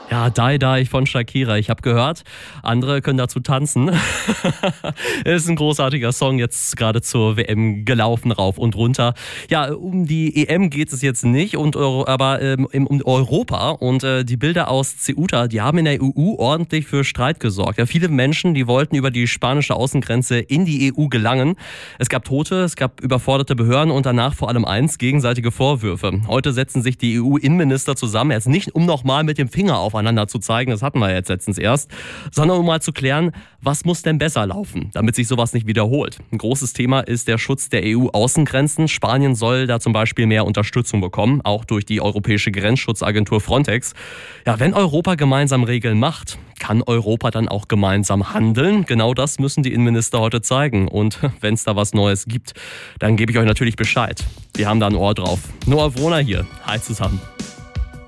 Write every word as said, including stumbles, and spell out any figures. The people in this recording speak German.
Ja, Die Die von Shakira. Ich habe gehört, andere können dazu tanzen. Ist ein großartiger Song, jetzt gerade zur W M gelaufen, rauf und runter. Ja, um die E M geht es jetzt nicht, und Euro, aber ähm, um Europa. Und äh, die Bilder aus Ceuta, die haben in der E U ordentlich für Streit gesorgt. Ja, viele Menschen, die wollten über die spanische Außengrenze in die E U gelangen. Es gab Tote, es gab überforderte Behörden und danach vor allem eins, gegenseitige Vorwürfe. Heute setzen sich die E U-Innenminister zusammen, jetzt nicht um nochmal mit dem Finger auf aufeinander zu zeigen, das hatten wir jetzt letztens erst, sondern um mal zu klären, was muss denn besser laufen, damit sich sowas nicht wiederholt. Ein großes Thema ist der Schutz der E U-Außengrenzen. Spanien soll da zum Beispiel mehr Unterstützung bekommen, auch durch die europäische Grenzschutzagentur Frontex. Ja, wenn Europa gemeinsam Regeln macht, kann Europa dann auch gemeinsam handeln? Genau das müssen die Innenminister heute zeigen. Und wenn es da was Neues gibt, dann gebe ich euch natürlich Bescheid. Wir haben da ein Ohr drauf. Noah Wroner hier. Hi zusammen.